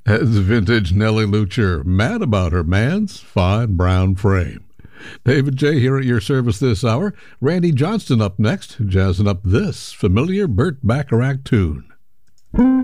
As vintage Nellie Lucher, mad about her man's fine brown frame. David J. here at your service this hour. Randy Johnston up next, jazzing up this familiar Burt Bacharach tune.